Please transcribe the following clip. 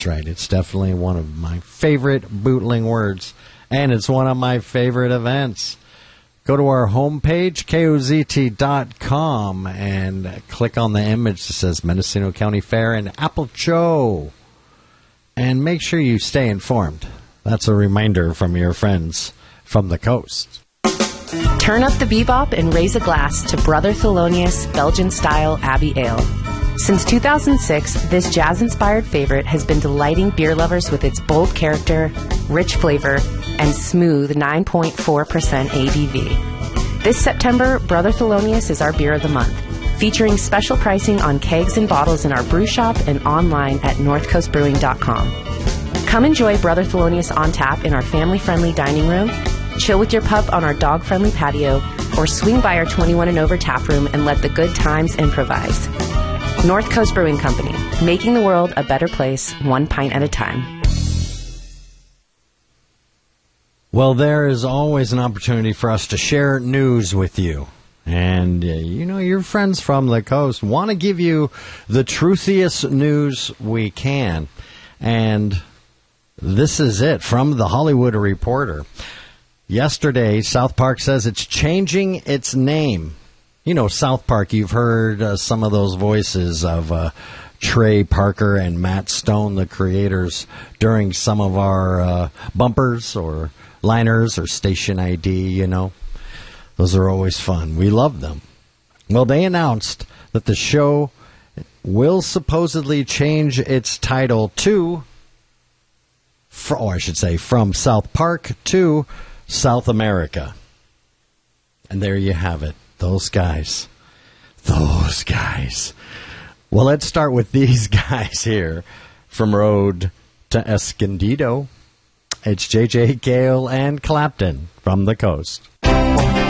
That's right. It's definitely one of my favorite bootling words, and it's one of my favorite events. Go to our homepage, KOZT.com, and click on the image that says Mendocino County Fair and Applecho. And make sure you stay informed. That's a reminder from your friends from the coast. Turn up the bebop and raise a glass to Brother Thelonious Belgian-style Abbey Ale. Since 2006, this jazz-inspired favorite has been delighting beer lovers with its bold character, rich flavor, and smooth 9.4% ABV. This September, Brother Thelonious is our beer of the month, featuring special pricing on kegs and bottles in our brew shop and online at northcoastbrewing.com. Come enjoy Brother Thelonious on tap in our family-friendly dining room, chill with your pup on our dog-friendly patio, or swing by our 21 and over tap room and let the good times improvise. North Coast Brewing Company, making the world a better place, one pint at a time. Well, there is always an opportunity for us to share news with you. And, your friends from the coast want to give you the truthiest news we can. And this is it from the Hollywood Reporter. Yesterday, South Park says it's changing its name. You know, South Park, you've heard some of those voices of Trey Parker and Matt Stone, the creators, during some of our bumpers or liners or station ID, Those are always fun. We love them. Well, they announced that the show will supposedly change its title to, from South Park to South America. And there you have it. Those guys. Well, let's start with these guys here from Road to Escondido. It's J.J. Cale and Clapton from the coast.